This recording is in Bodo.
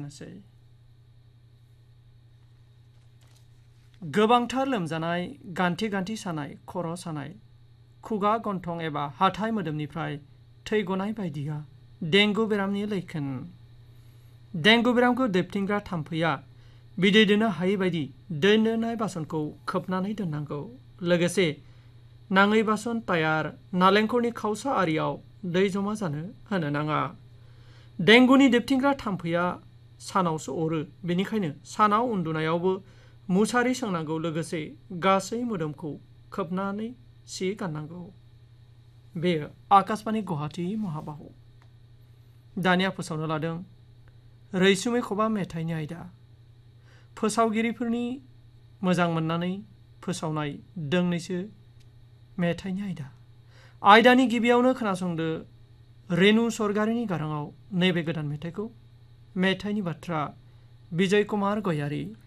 खोनासै। गोबांथार लोमजानाय, गान्थि सानाय, खर' सानाय, खुगा गन्थं एबा हाथाइ मोदोमनिफ्राय थै गनाय बायदिया डेंगु बेरामनि लैखोन। डेंगु बेरामखौ दोबथिंग्रा थाम्फैया बिदै दोनो हायै बायदि दै दोननाय बासनखौ खोबनानै दोननांगौ। लोगोसे नाङै बासन, टायार, नालेंखरनि खावसा आरियाव दै जमा जानो होनो नाङा। डेंगुनि दोबथिंग्रा थाम्फैया सानावसो अरो, बेनिखायनो सानाव उन्दुनायावबो मुसारि सोंनांगौ। लोगोसे गासै मोदोमखौ खोबनानै सि गाननांगौ। बेयो आकाशबाणी गुवाहाटी महाबाहु। दानिया फोसावनो लादों रैसुमै खबाम मेथाइनि आयदा। फोसावगिरिफोरनि मोजां मोननानै फोसावनाय दोंनैसो मेथाइनि आयदा। आयदानि गिबियावनो खोनासंदो रेनु सरगारिनि गाराङाव नैबे गोदान मेथाइखौ। मेथाइनि बाथ्रा बिजय कुमार गयारी।